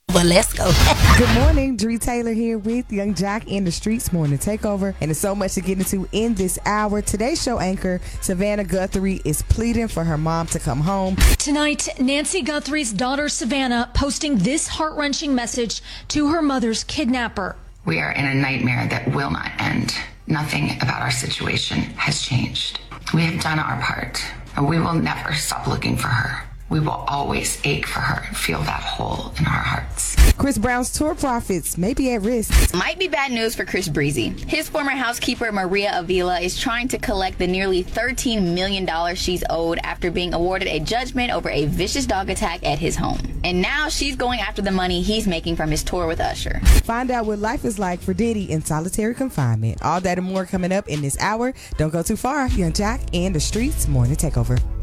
Well, let's go. Good morning, Dree Taylor here with Young Jock in the Streets Morning Takeover. And there's so much to get into in this hour. Today's show anchor, Savannah Guthrie, is pleading for her mom to come home. Tonight, Nancy Guthrie's daughter, Savannah, posting this heart-wrenching message to her mother's kidnapper. We are in a nightmare that will not end. Nothing about our situation has changed. We have done our part, and we will never stop looking for her. We will always ache for her and feel that hole in our hearts. Chris Brown's tour profits may be at risk. Might be bad news for Chris Breezy. His former housekeeper, Maria Avila, is trying to collect the nearly $13 million she's owed after being awarded a judgment over a vicious dog attack at his home. And now she's going after the money he's making from his tour with Usher. Find out what life is like for Diddy in solitary confinement. All that and more coming up in this hour. Don't go too far. Young Jock and the Streets Morning Takeover.